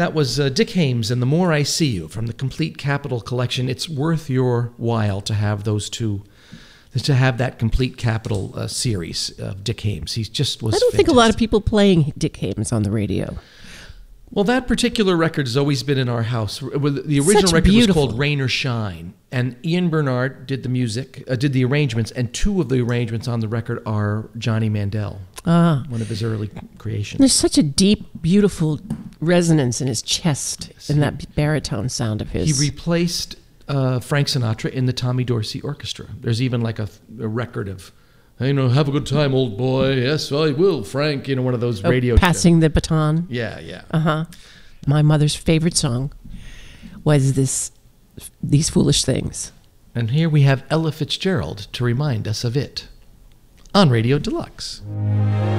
That was Dick Haymes and The More I See You from the Complete Capital collection. It's worth your while to have those two, to have that Complete Capital series of Dick Haymes. He just was I don't think a fantastic. lot of people playing Dick Haymes on the radio. Well, that particular record has always been in our house. The original Such record beautiful. was called Rain or Shine, and Ian Bernard did the music, did the arrangements, and two of the arrangements on the record are Johnny Mandel, one of his early creations. There's such a deep, beautiful resonance in his chest in that baritone sound of his. He replaced Frank Sinatra in the Tommy Dorsey Orchestra. There's even like a record of, have a good time, old boy. Yes, I will, Frank. One of those radio passing the baton. Yeah. My mother's favorite song was These Foolish Things. And here we have Ella Fitzgerald to remind us of it on Radio Deluxe.